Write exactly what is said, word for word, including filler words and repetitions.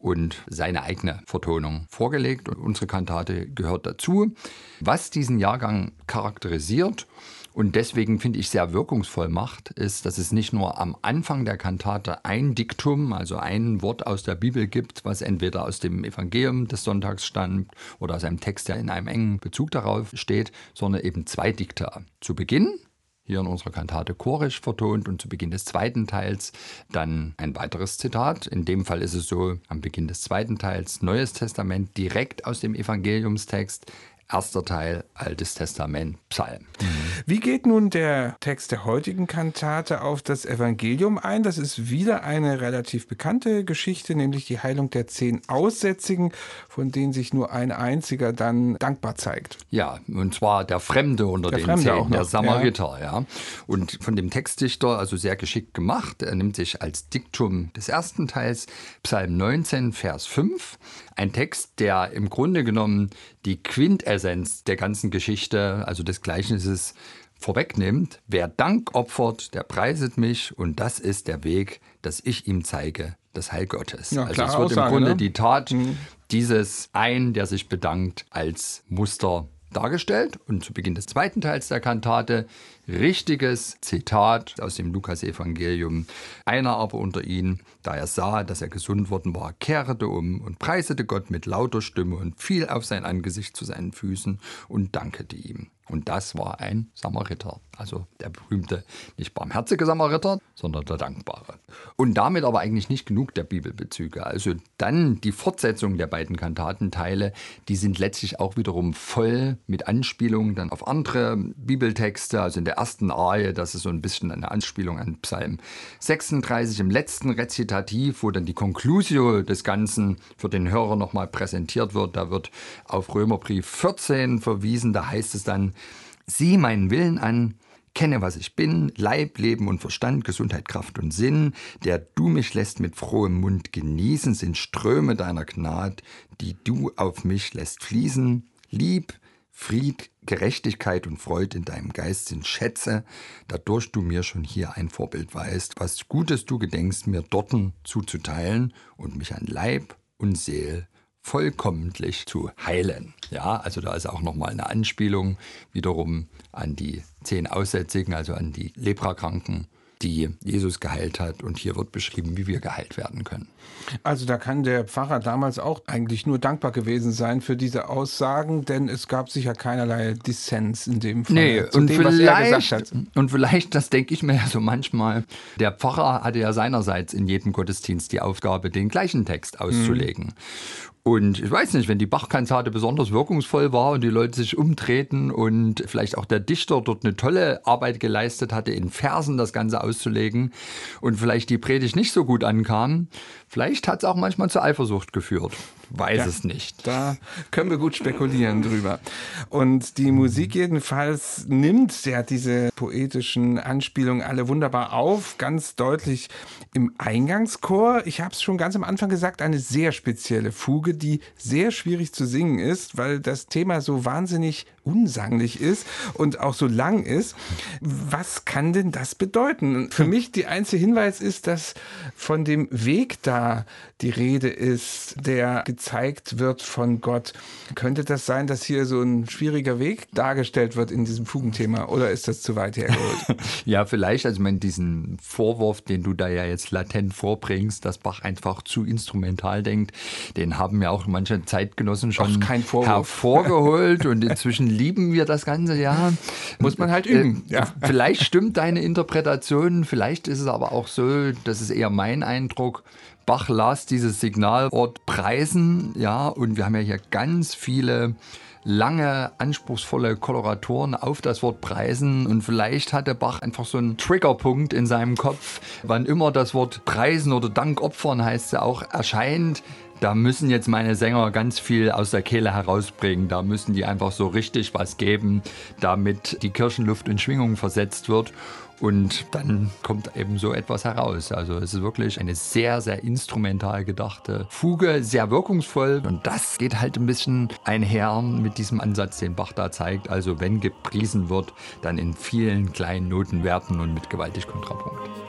und seine eigene Vertonung vorgelegt. Und unsere Kantate gehört dazu. Was diesen Jahrgang charakterisiert und deswegen, finde ich, sehr wirkungsvoll macht, ist, dass es nicht nur am Anfang der Kantate ein Diktum, also ein Wort aus der Bibel gibt, was entweder aus dem Evangelium des Sonntags stammt oder aus einem Text, der in einem engen Bezug darauf steht, sondern eben zwei Dikta. Zu Beginn, hier in unserer Kantate chorisch vertont, und zu Beginn des zweiten Teils dann ein weiteres Zitat. In dem Fall ist es so, am Beginn des zweiten Teils Neues Testament direkt aus dem Evangeliumstext. Erster Teil, Altes Testament, Psalm. Mhm. Wie geht nun der Text der heutigen Kantate auf das Evangelium ein? Das ist wieder eine relativ bekannte Geschichte, nämlich die Heilung der zehn Aussätzigen, von denen sich nur ein einziger dann dankbar zeigt. Ja, und zwar der Fremde unter der den Fremde zehn, auch noch. Der Samariter. Ja. Ja. Und von dem Textdichter, also sehr geschickt gemacht, er nimmt sich als Diktum des ersten Teils Psalm neunzehn, Vers fünf, ein Text, der im Grunde genommen die Quintessenz der ganzen Geschichte, also des Gleichnisses, vorwegnimmt. Wer Dank opfert, der preiset mich, und das ist der Weg, dass ich ihm zeige, das Heil Gottes. Ja, also es wird Aussage, im Grunde ne? die Tat mhm. dieses einen, der sich bedankt, als Muster dargestellt. Und zu Beginn des zweiten Teils der Kantate richtiges Zitat aus dem Lukas-Evangelium. Einer aber unter ihnen, da er sah, dass er gesund worden war, kehrte um und preisete Gott mit lauter Stimme und fiel auf sein Angesicht zu seinen Füßen und dankte ihm. Und das war ein Samariter, also der berühmte, nicht barmherzige Samariter, sondern der Dankbare. Und damit aber eigentlich nicht genug der Bibelbezüge. Also dann die Fortsetzung der beiden Kantatenteile, die sind letztlich auch wiederum voll mit Anspielungen dann auf andere Bibeltexte. Also in der ersten Arie, das ist so ein bisschen eine Anspielung an Psalm sechsunddreißig, im letzten Rezitativ, wo dann die Conclusio des Ganzen für den Hörer nochmal präsentiert wird. Da wird auf Römerbrief vierzehn verwiesen, da heißt es dann: Sieh meinen Willen an, kenne, was ich bin, Leib, Leben und Verstand, Gesundheit, Kraft und Sinn, der du mich lässt mit frohem Mund genießen, sind Ströme deiner Gnade, die du auf mich lässt fließen. Lieb, Fried, Gerechtigkeit und Freude in deinem Geist sind Schätze, dadurch du mir schon hier ein Vorbild weißt, was Gutes du gedenkst, mir dorten zuzuteilen und mich an Leib und Seele vollkommentlich zu heilen. Ja, also da ist auch nochmal eine Anspielung wiederum an die zehn Aussätzigen, also an die Leprakranken, die Jesus geheilt hat. Und hier wird beschrieben, wie wir geheilt werden können. Also da kann der Pfarrer damals auch eigentlich nur dankbar gewesen sein für diese Aussagen, denn es gab sicher keinerlei Dissens in dem Fall nee, zu und dem, was er gesagt hat. Und vielleicht, das denke ich mir ja so manchmal, der Pfarrer hatte ja seinerseits in jedem Gottesdienst die Aufgabe, den gleichen Text auszulegen. Mhm. Und ich weiß nicht, wenn die Bach-Kantate besonders wirkungsvoll war und die Leute sich umdrehten und vielleicht auch der Dichter dort eine tolle Arbeit geleistet hatte, in Versen das Ganze auszulegen und vielleicht die Predigt nicht so gut ankam, vielleicht hat es auch manchmal zur Eifersucht geführt. Weiß ja, es nicht. Da können wir gut spekulieren drüber. Und die Musik jedenfalls nimmt ja diese poetischen Anspielungen alle wunderbar auf, ganz deutlich im Eingangschor. Ich habe es schon ganz am Anfang gesagt, eine sehr spezielle Fuge, die sehr schwierig zu singen ist, weil das Thema so wahnsinnig unsanglich ist und auch so lang ist. Was kann denn das bedeuten? Für mich der einzige Hinweis ist, dass von dem Weg da die Rede ist, der gezeigt wird von Gott. Könnte das sein, dass hier so ein schwieriger Weg dargestellt wird in diesem Fugenthema, oder ist das zu weit hergeholt? Ja, vielleicht. Also ich meine, diesen Vorwurf, den du da ja jetzt latent vorbringst, dass Bach einfach zu instrumental denkt, den haben ja auch manche Zeitgenossen schon hervorgeholt und inzwischen lieben wir das Ganze, ja. Muss man halt üben. Äh, ja. Vielleicht stimmt deine Interpretation, vielleicht ist es aber auch so, das ist eher mein Eindruck, Bach las dieses Signalwort preisen, ja, und wir haben ja hier ganz viele lange, anspruchsvolle Koloraturen auf das Wort preisen, und vielleicht hatte Bach einfach so einen Triggerpunkt in seinem Kopf, wann immer das Wort preisen oder Dank opfern, heißt es ja auch, erscheint. Da müssen jetzt meine Sänger ganz viel aus der Kehle herausbringen. Da müssen die einfach so richtig was geben, damit die Kirchenluft in Schwingung versetzt wird. Und dann kommt eben so etwas heraus. Also es ist wirklich eine sehr, sehr instrumental gedachte Fuge, sehr wirkungsvoll. Und das geht halt ein bisschen einher mit diesem Ansatz, den Bach da zeigt. Also wenn gepriesen wird, dann in vielen kleinen Notenwerten und mit gewaltig Kontrapunkt.